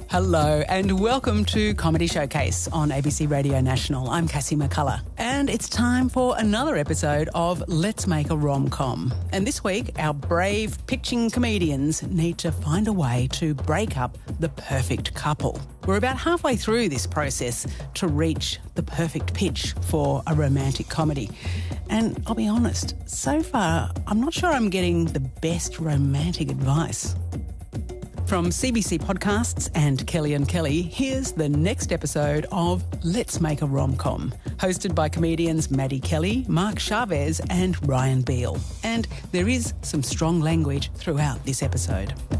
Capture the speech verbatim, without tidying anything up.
Hello and welcome to Comedy Showcase on A B C Radio National. I'm Cassie McCullough and it's time for another episode of Let's Make a Rom-Com. And this week, our brave pitching comedians need to find a way to break up the perfect couple. We're about halfway through this process to reach the perfect pitch for a romantic comedy. And I'll be honest, so far, I'm not sure I'm getting the best romantic advice. From C B C Podcasts and Kelly and Kelly, here's the next episode of Let's Make a Rom-Com, hosted by comedians Maddie Kelly, Mark Chavez and Ryan Beale. And there is some strong language throughout this episode.